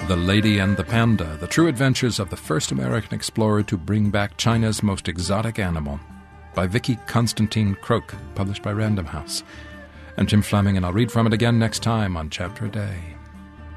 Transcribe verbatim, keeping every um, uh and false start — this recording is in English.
The Lady and the Panda, The True Adventures of the First American Explorer to Bring Back China's Most Exotic Animal, by Vicky Constantine Croak, published by Random House. I'm Jim Fleming, and I'll read from it again next time on Chapter a Day.